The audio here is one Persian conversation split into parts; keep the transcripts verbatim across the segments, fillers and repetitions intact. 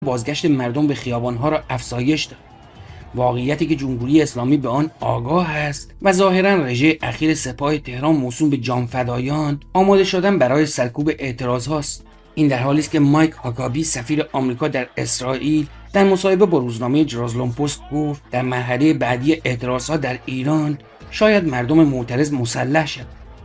بازگشت مردم به خیابان‌ها را افزایش داد. واقعیتی که جمهوری اسلامی به آن آگاه است و ظاهراً رژه اخیر سپاه تهران موسوم به جانفدایان آماده شدن برای سرکوب اعتراض‌هاست. این در حالی است که مایک هاکابی سفیر آمریکا در اسرائیل در مصاحبه با روزنامه جرازلم پست گفت در مرحله بعدی اعتراضها در ایران شاید مردم معترض مسلح شوند.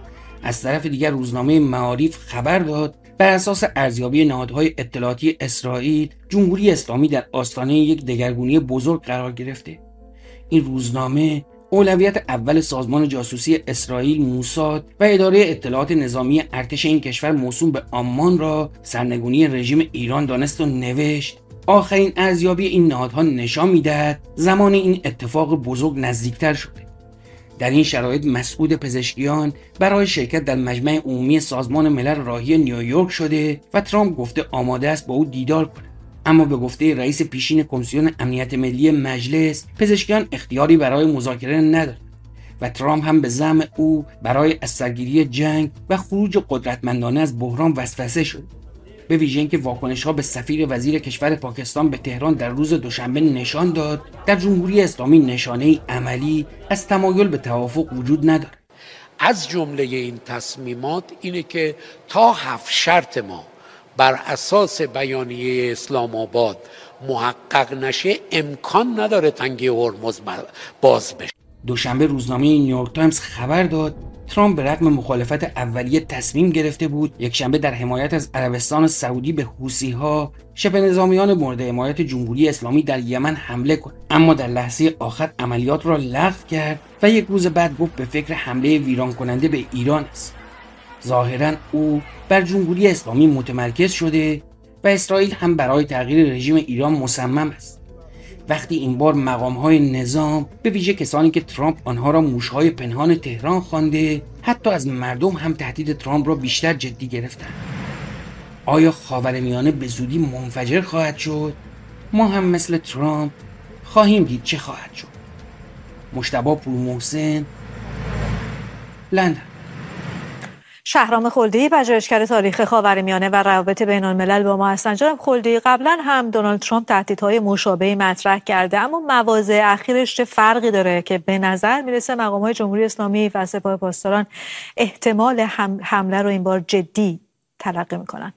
از طرف دیگر روزنامه معارف خبر داد بر اساس ارزیابی نهادهای اطلاعاتی اسرائیل جمهوری اسلامی در آستانه یک دگرگونی بزرگ قرار گرفته. این روزنامه اولویت اول سازمان جاسوسی اسرائیل موساد و اداره اطلاعات نظامی ارتش این کشور موسوم به آمان را سرنگونی رژیم ایران دانست و نوشت آخرین ارزیابی این نهادها نشان می‌دهد زمان این اتفاق بزرگ نزدیکتر شده. در این شرایط مسعود پزشکیان برای شرکت در مجمع عمومی سازمان ملل راهی نیویورک شده و ترامپ گفته آماده است با او دیدار کند. اما به گفته رئیس پیشین کمیسیون امنیت ملی مجلس، پزشکیان اختیاری برای مذاکره ندارد و ترامپ هم به زعم او برای از سرگیری جنگ و خروج قدرتمندانه از بحران وسوسه شد. به ویژه اینکه واکنش‌ها به سفیر وزیر کشور پاکستان به تهران در روز دوشنبه نشان داد در جمهوری اسلامی نشانه‌ای عملی از تمایل به توافق وجود ندارد. از جمله این تصمیمات اینه که تا هفت شرط ما بر اساس بیانیه اسلام آباد محقق نشه امکان نداره تنگه هرمز باز بشه. دوشنبه روزنامه نیویورک تایمز خبر داد ترامپ به رغم مخالفت اولیه تصمیم گرفته بود یکشنبه در حمایت از عربستان سعودی به حوثی‌ها شبه نظامیان مورد حمایت جمهوری اسلامی در یمن حمله کند، اما در لحظه آخر عملیات را لغو کرد و یک روز بعد گفت به فکر حمله ویران کننده به ایران است. ظاهراً او بر جمهوری اسلامی متمرکز شده و اسرائیل هم برای تغییر رژیم ایران مصمم است. وقتی این بار مقام‌های نظام به ویژه کسانی که ترامپ آنها را موش‌های پنهان تهران خوانده حتی از مردم هم تهدید ترامپ را بیشتر جدی گرفتند. آیا خاورمیانه به زودی منفجر خواهد شد؟ ما هم مثل ترامپ خواهیم دید چه خواهد شد. مجتبی پورمحسن، لندن. شهرام خلدی پژوهشگر تاریخ خاورمیانه و روابط بین‌الملل با ما هستند. جناب خلدی، قبلا هم دونالد ترامپ تهدیدهای مشابهی مطرح کرده، اما مواضع اخیرش چه فرقی داره که به نظر میرسه مقام‌های جمهوری اسلامی و سپاه پاسداران احتمال حمله رو این بار جدی تلقی میکنن؟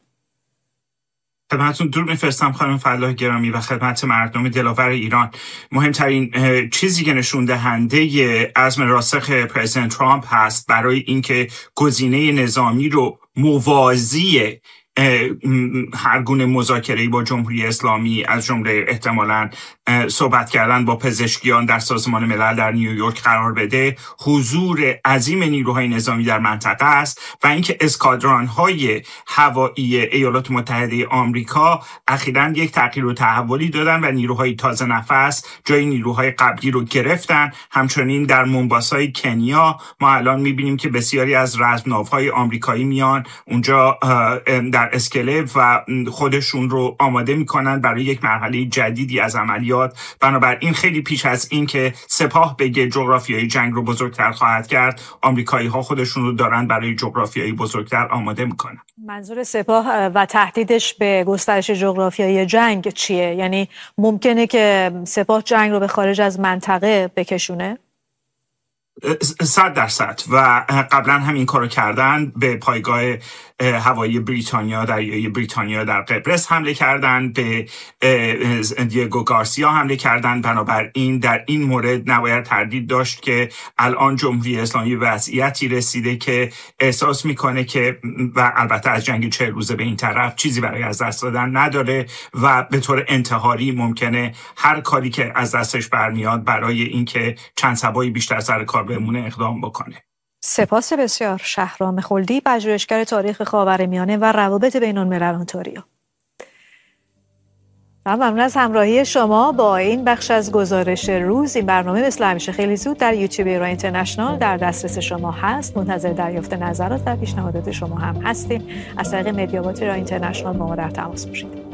خدمتتون درود میفرستم خانم فلاح گرامی و خدمت مردم دلاور ایران. مهمترین چیزی که نشون دهنده عزم راسخ پرزیدنت ترامپ هست برای اینکه گزینه نظامی رو موازی هر گونه مذاکره‌ای با جمهوری اسلامی از جمله احتمالاً صحبت کردن با پزشکیان در سازمان ملل در نیویورک قرار بده، حضور عظیم نیروهای نظامی در منطقه است و اینکه اسکادران‌های هوایی ایالات متحده آمریکا اخیراً یک تغییر و تحولی دادن و نیروهای تازه نفس جای نیروهای قبلی رو گرفتن. همچنین در مومباسای کنیا ما الان می‌بینیم که بسیاری از رزمناوهای آمریکایی میان اونجا در اسکلب و خودشون رو آماده میکنن برای یک مرحله جدیدی از عملیات. بنابراین خیلی پیش از این که سپاه بگه جغرافیای جنگ رو بزرگتر خواهد کرد، آمریکایی ها خودشون رو دارن برای جغرافیای بزرگتر آماده میکنن. منظور سپاه و تهدیدش به گسترش جغرافیای جنگ چیه؟ یعنی ممکنه که سپاه جنگ رو به خارج از منطقه بکشونه؟ صد درصد و قبلا هم این کارو کردن. به پایگاه هوایی بریتانیا دریایی بریتانیا در قبرس حمله کردن، به دیگو گارسیا حمله کردن. بنابراین در این مورد نباید تردید داشت که الان جمهوری اسلامی به وضعیتی رسیده که احساس میکنه که و البته از جنگ چهل روزه به این طرف چیزی برای از دست دادن نداره و به طور انتحاری ممکنه هر کاری که از دستش برمیاد برای اینکه چند صبایی بیشتر سر کار بمونه اقدام بکنه. سپاس بسیار. شهرام خلدی پژوهشگر تاریخ خاورمیانه و روابط بین‌الملل اونتاریو. ممنون از همراهی شما با این بخش از گزارش روز. این برنامه مثل همیشه خیلی زود در یوتیوب ایران اینترنشنال در دسترس شما هست. منتظر دریافت نظرات و پیشنهادات شما هم هستیم. از طریق مدیابات ایران اینترنشنال با ما در تماس باشید.